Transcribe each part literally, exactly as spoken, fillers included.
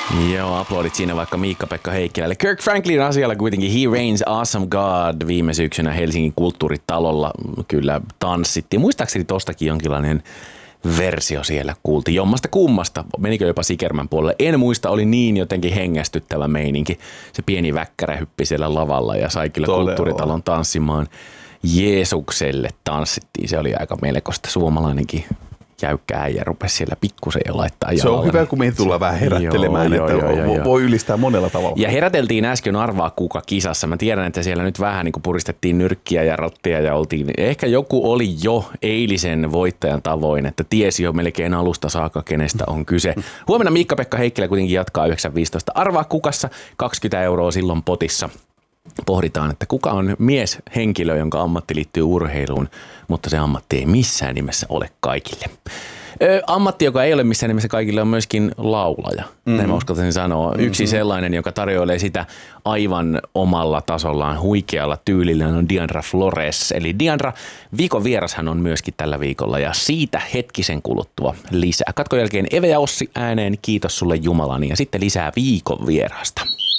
Joo, aplodit siinä vaikka Miikka-Pekka Heikkilälle. Kirk Franklin asialla kuitenkin He Reigns Awesome God viime syksynä Helsingin kulttuuritalolla kyllä tanssittiin. Muistaakseni tostakin jonkinlainen versio siellä kuultiin. Jommasta kummasta. Menikö jopa Sikermän puolelle? En muista, oli niin jotenkin hengästyttävä meininki. Se pieni väkkärä hyppi siellä lavalla ja sai kyllä Todella. kulttuuritalon tanssimaan. Jeesukselle tanssittiin. Se oli aika melkoista. Suomalainenkin jäykkä äijä rupesi siellä pikkusen jo laittaa jalalle. Se on hyvä, kun meitä tullaan vähän herättelemään, joo, että joo, joo, voi, joo. voi ylistää monella tavalla. Ja heräteltiin äsken Arvaa kuka -kisassa. Mä tiedän, että siellä nyt vähän niin kuin puristettiin nyrkkiä ja rottia ja oltiin. Ehkä joku oli jo eilisen voittajan tavoin, että tiesi jo melkein alusta saakka, kenestä on kyse. Huomenna Miikka-Pekka Heikkilä kuitenkin jatkaa yhdeksän viisitoista Arvaa kukassa, kaksikymmentä euroa silloin potissa. Pohditaan, että kuka on mieshenkilö, jonka ammatti liittyy urheiluun, mutta se ammatti ei missään nimessä ole kaikille. Ö, ammatti, joka ei ole missään nimessä kaikille, on myöskin laulaja. Mm-hmm. Näin mä uskaltaisin sanoa. Mm-hmm. Yksi sellainen, joka tarjoilee sitä aivan omalla tasollaan, huikealla tyylillä, on Diandra Flores. Eli Diandra, viikon vierashan on myöskin tällä viikolla ja siitä hetkisen kuluttua lisää. Katkon jälkeen Eve ja Ossi ääneen, kiitos sulle Jumalani ja sitten lisää viikon vierasta.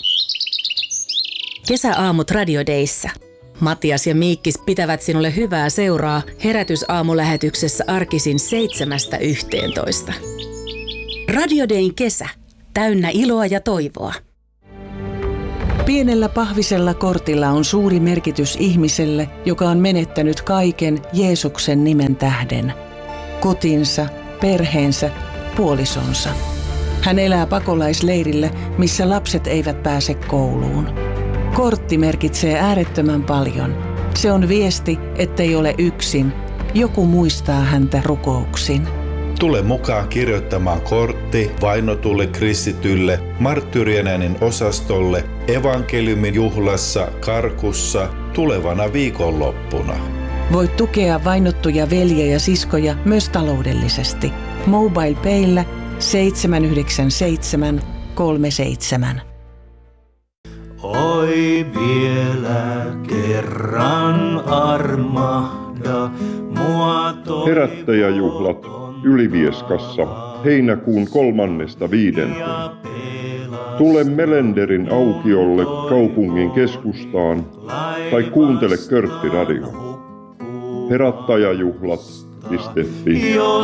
Kesäaamut Radio Dayssä. Matias ja Miikkis pitävät sinulle hyvää seuraa herätysaamulähetyksessä arkisin seitsemästä yhteentoista. Radio Dayn kesä. Täynnä iloa ja toivoa. Pienellä pahvisella kortilla on suuri merkitys ihmiselle, joka on menettänyt kaiken Jeesuksen nimen tähden. Kotinsa, perheensä, puolisonsa. Hän elää pakolaisleirillä, missä lapset eivät pääse kouluun. Kortti merkitsee äärettömän paljon. Se on viesti, ettei ole yksin. Joku muistaa häntä rukouksin. Tule mukaan kirjoittamaan kortti vainotulle kristitylle, marttyyrien äänen osastolle, evankeliumin juhlassa, Karkussa, tulevana viikonloppuna. Voit tukea vainottuja veljiä ja siskoja myös taloudellisesti. MobilePayllä seitsemän yhdeksän seitsemän kolme seitsemän. Oi vielä kerran armahda mua toivoon. Herättäjäjuhlat Ylivieskassa heinäkuun kolmannesta viidenteen. Tule Melenderin aukiolle kaupungin keskustaan tai kuuntele Körtti Radio. Herättäjäjuhlat piste fi.